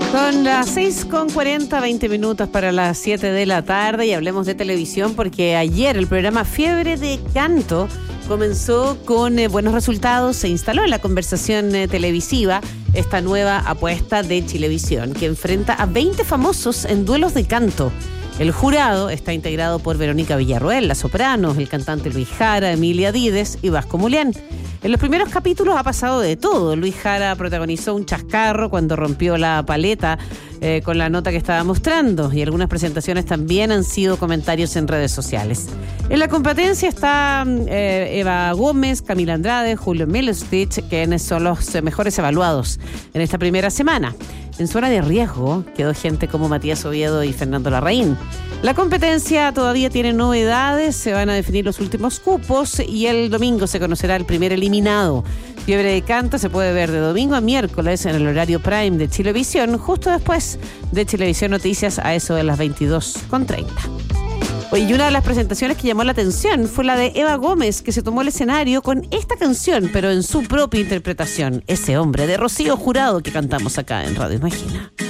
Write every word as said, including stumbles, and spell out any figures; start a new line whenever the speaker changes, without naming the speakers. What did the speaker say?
Son las seis con cuarenta, veinte minutos para las siete de la tarde y hablemos de televisión porque ayer el programa Fiebre de Canto comenzó con eh, buenos resultados. Se instaló en la conversación eh, televisiva esta nueva apuesta de Chilevisión que enfrenta a veinte famosos en duelos de canto. El jurado está integrado por Verónica Villarroel, la soprano, el cantante Luis Jara, Emilia Díez y Vasco Mulián. En los primeros capítulos ha pasado de todo. Luis Jara protagonizó un chascarro cuando rompió la paleta eh, con la nota que estaba mostrando, y algunas presentaciones también han sido comentarios en redes sociales. En la competencia está eh, Eva Gómez, Camila Andrade, Julio Milostich, quienes son los eh, mejores evaluados en esta primera semana. En zona de riesgo quedó gente como Matías Oviedo y Fernando Larraín. La competencia todavía tiene novedades, se van a definir los últimos cupos y el domingo se conocerá el primer eliminado. Fiebre de Canto se puede ver de domingo a miércoles en el horario prime de Chilevisión, justo después de Chilevisión Noticias a eso de las veintidós con treinta. Y una de las presentaciones que llamó la atención fue la de Eva Gómez, que se tomó el escenario con esta canción, pero en su propia interpretación. Ese hombre, de Rocío Jurado, que cantamos acá en Radio Imagina.